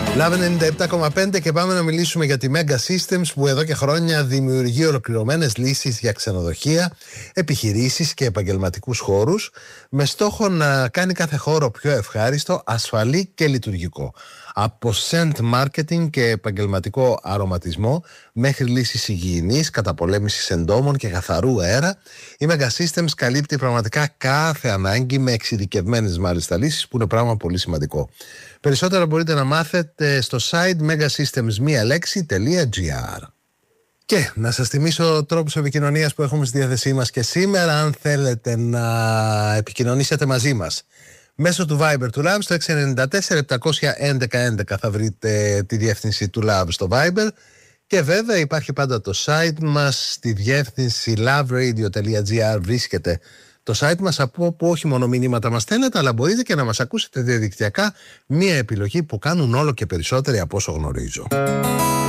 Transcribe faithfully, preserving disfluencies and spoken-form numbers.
Λάβε ενενήντα επτά κόμμα πέντε και πάμε να μιλήσουμε για τη Mega Systems, που εδώ και χρόνια δημιουργεί ολοκληρωμένες λύσεις για ξενοδοχεία, επιχειρήσεις και επαγγελματικούς χώρους, με στόχο να κάνει κάθε χώρο πιο ευχάριστο, ασφαλή και λειτουργικό. Από scent marketing και επαγγελματικό αρωματισμό μέχρι λύσεις υγιεινής, καταπολέμησης εντόμων και καθαρού αέρα, η Mega Systems καλύπτει πραγματικά κάθε ανάγκη με εξειδικευμένες μάλιστα λύσεις, που είναι πράγμα πολύ σημαντικό. Περισσότερα μπορείτε να μάθετε στο site megasystems μία λέξη τελεία gr. Και να σας θυμίσω τρόπους επικοινωνίας που έχουμε στη διάθεσή μας και σήμερα, αν θέλετε να επικοινωνήσετε μαζί μας μέσω του Viber του Lab στο έξι εννιά τέσσερα επτακόσια έντεκα έντεκα, θα βρείτε τη διεύθυνση του Lab στο Viber, και βέβαια υπάρχει πάντα το site μας στη διεύθυνση loveradio τελεία gr. Βρίσκεται το site μας, από όπου όχι μόνο μηνύματα μας στέλνετε, αλλά μπορείτε και να μας ακούσετε διαδικτυακά, μία επιλογή που κάνουν όλο και περισσότεροι από όσο γνωρίζω.